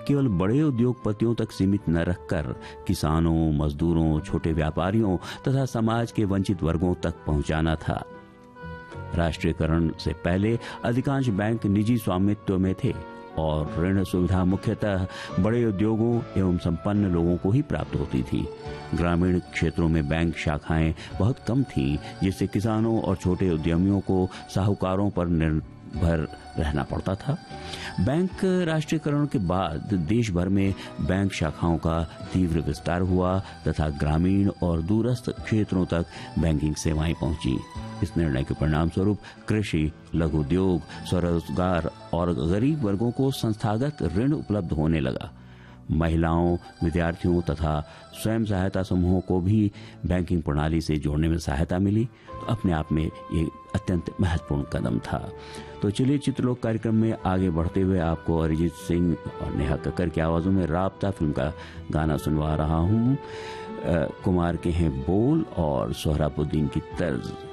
केवल बड़े उद्योगपतियों तक सीमित न रखकर किसानों, मजदूरों, छोटे व्यापारियों तथा समाज के वंचित वर्गों तक पहुंचाना था। राष्ट्रीयकरण से पहले अधिकांश बैंक निजी स्वामित्व में थे और ऋण सुविधा मुख्यतः बड़े उद्योगों एवं संपन्न लोगों को ही प्राप्त होती थी। ग्रामीण क्षेत्रों में बैंक शाखाएं बहुत कम थीं, जिससे किसानों और छोटे उद्यमियों को साहूकारों पर निर्भर रहना पड़ता था। बैंक राष्ट्रीयकरण के बाद देश भर में बैंक शाखाओं का तीव्र विस्तार हुआ तथा ग्रामीण और दूरस्थ क्षेत्रों तक बैंकिंग सेवाएं पहुंची। इस निर्णय के परिणाम स्वरूप कृषि, लघु उद्योग, स्वरोजगार और गरीब वर्गों को संस्थागत ऋण उपलब्ध होने लगा। महिलाओं, विद्यार्थियों तथा स्वयं सहायता समूहों को भी बैंकिंग प्रणाली से जोड़ने में सहायता मिली। तो अपने आप में ये अत्यंत महत्वपूर्ण कदम था। तो चलिए चित्रलोक कार्यक्रम में आगे बढ़ते हुए आपको अरिजीत सिंह और नेहा कक्कर की आवाजों में राब्ता फिल्म का गाना सुनवा रहा हूँ। कुमार के हैं बोल और सोहराबुद्दीन की तर्ज।